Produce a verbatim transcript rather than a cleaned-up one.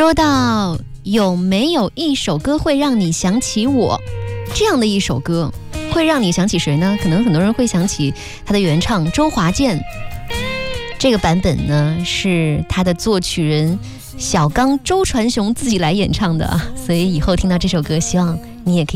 说到有没有一首歌会让你想起我，这样的一首歌会让你想起谁呢？可能很多人会想起他的原唱周华健，这个版本呢是他的作曲人小刚周传雄自己来演唱的，所以以后听到这首歌，希望你也可以